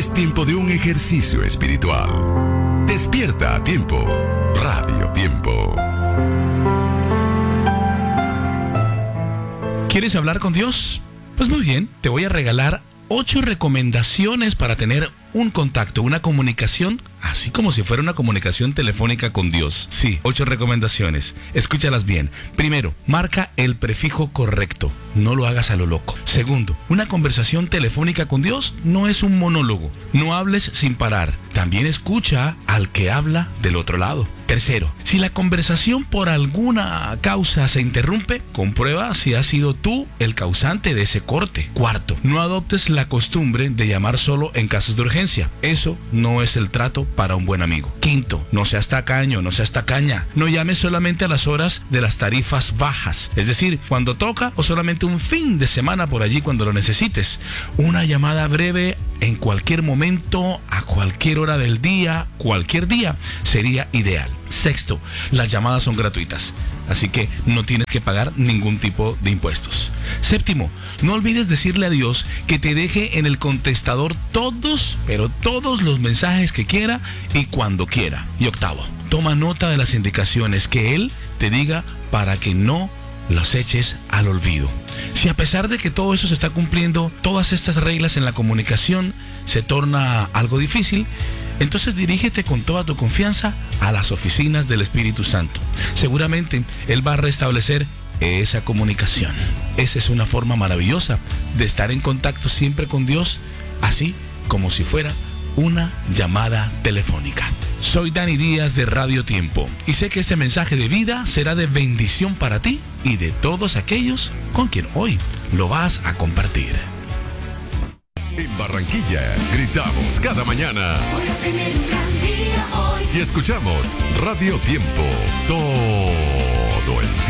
Es tiempo de un ejercicio espiritual. Despierta a tiempo. Radio Tiempo. ¿Quieres hablar con Dios? Pues muy bien, te voy a regalar 8 recomendaciones para tener un contacto, una comunicación, así como si fuera una comunicación telefónica con Dios. Sí, 8 recomendaciones. Escúchalas bien. Primero, marca el prefijo correcto. No lo hagas a lo loco. Segundo, una conversación telefónica con Dios no es un monólogo. No hables sin parar. También escucha al que habla del otro lado. Tercero, si la conversación por alguna causa se interrumpe, comprueba si has sido tú el causante de ese corte. Cuarto, no adoptes la costumbre de llamar solo en casos de urgencia. Eso no es el trato para un buen amigo. Quinto, no seas tacaño, no seas tacaña. No llames solamente a las horas de las tarifas bajas. Es decir, cuando toca o solamente un fin de semana por allí cuando lo necesites. Una llamada breve en cualquier momento, a cualquier hora del día, cualquier día, sería ideal. Sexto, las llamadas son gratuitas, así que no tienes que pagar ningún tipo de impuestos. Séptimo, no olvides decirle a Dios que te deje en el contestador todos, pero todos los mensajes que quiera y cuando quiera. Y octavo, toma nota de las indicaciones que Él te diga para que no los eches al olvido. Si a pesar de que todo eso se está cumpliendo, todas estas reglas en la comunicación se torna algo difícil, entonces dirígete con toda tu confianza a las oficinas del Espíritu Santo. Seguramente Él va a restablecer esa comunicación. Esa es una forma maravillosa de estar en contacto siempre con Dios, así como si fuera una llamada telefónica. Soy Dani Díaz de Radio Tiempo y sé que este mensaje de vida será de bendición para ti y de todos aquellos con quien hoy lo vas a compartir. En Barranquilla, gritamos cada mañana. Voy a tener un gran día hoy. Y escuchamos Radio Tiempo todo el tiempo.